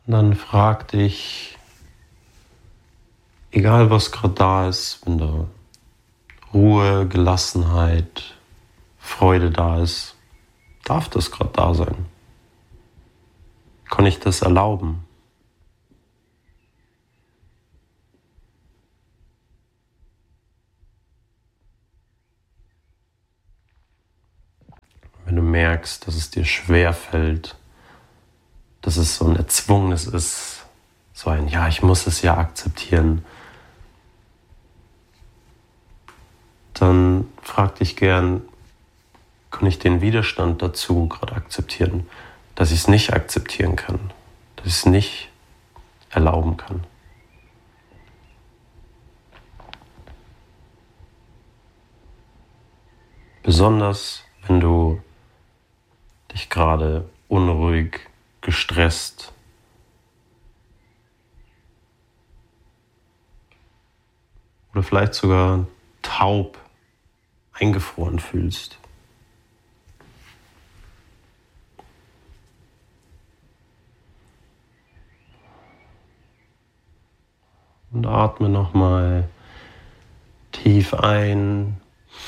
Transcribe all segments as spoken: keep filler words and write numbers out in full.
Und dann frag dich, egal was gerade da ist, wenn da Ruhe, Gelassenheit, Freude da ist, darf das gerade da sein? Kann ich das erlauben? Wenn du merkst, dass es dir schwer fällt, dass es so ein erzwungenes ist, so ein Ja, ich muss es ja akzeptieren, dann frag dich gern, kann ich den Widerstand dazu gerade akzeptieren, dass ich es nicht akzeptieren kann, dass ich es nicht erlauben kann. Besonders wenn du dich gerade unruhig, gestresst oder vielleicht sogar taub, eingefroren fühlst. Und atme nochmal tief ein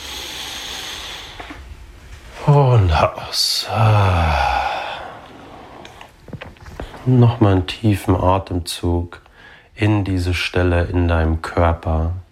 und aus. Nochmal einen tiefen Atemzug in diese Stelle in deinem Körper.